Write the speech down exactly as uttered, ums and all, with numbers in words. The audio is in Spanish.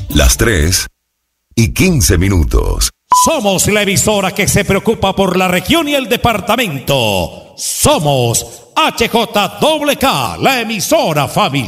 Las tres y quince minutos. Somos la emisora que se preocupa por la región y el departamento. Somos H J K K, la emisora familiar.